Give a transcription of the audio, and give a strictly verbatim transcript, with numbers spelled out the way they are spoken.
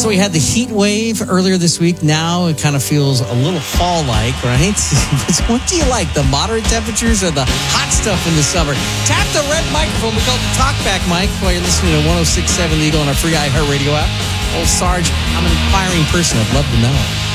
So we had the heat wave earlier this week. Now it kind of feels a little fall-like, right? What do you like, the moderate temperatures or the hot stuff in the summer? Tap the red microphone. We call it the talkback mic while you're listening to one oh six point seven The Eagle on our free iHeartRadio app. Old Sarge, I'm an inquiring person. I'd love to know.